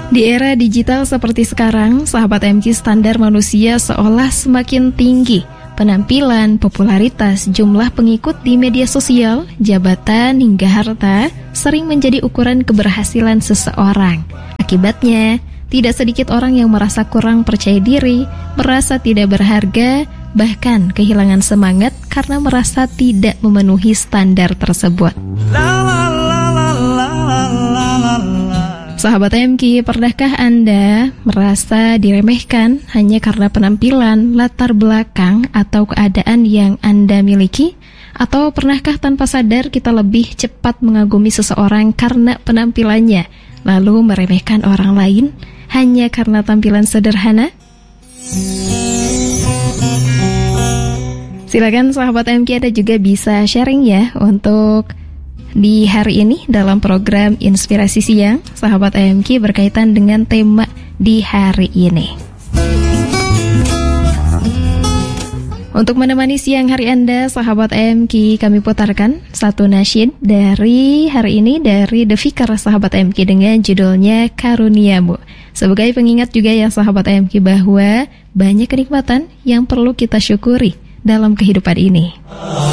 Di era digital seperti sekarang, sahabat MQ, standar manusia seolah semakin tinggi. Penampilan, popularitas, jumlah pengikut di media sosial, jabatan hingga harta sering menjadi ukuran keberhasilan seseorang. Akibatnya, tidak sedikit orang yang merasa kurang percaya diri, merasa tidak berharga, bahkan kehilangan semangat karena merasa tidak memenuhi standar tersebut. Sahabat MQ, pernahkah Anda merasa diremehkan hanya karena penampilan, latar belakang, atau keadaan yang Anda miliki? Atau pernahkah tanpa sadar kita lebih cepat mengagumi seseorang karena penampilannya, lalu meremehkan orang lain hanya karena tampilan sederhana? Silakan sahabat MQ, Anda juga bisa sharing ya untuk di hari ini dalam program Inspirasi Siang sahabat MQ berkaitan dengan tema di hari ini. Untuk menemani siang hari Anda, sahabat MQ, kami putarkan satu nasyid dari hari ini dari The Fikr sahabat MQ dengan judulnya Karuniamu. Sebagai pengingat juga ya sahabat MQ bahwa banyak kenikmatan yang perlu kita syukuri dalam kehidupan ini.